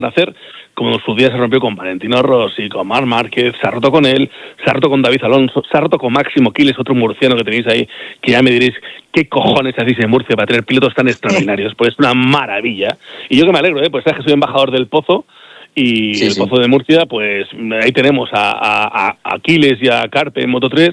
hacer, como en su día se rompió con Valentino Rossi, con Marc Márquez, se ha roto con él, se ha roto con David Alonso, se ha roto con Máximo Quiles, otro murciano que tenéis ahí, que ya me diréis qué cojones hacéis en Murcia para tener pilotos tan extraordinarios. Pues es una maravilla. Y yo que me alegro, pues sabes que soy embajador del Pozo, y el Pozo de Murcia, pues ahí tenemos a Aquiles y a Carpe en Moto3,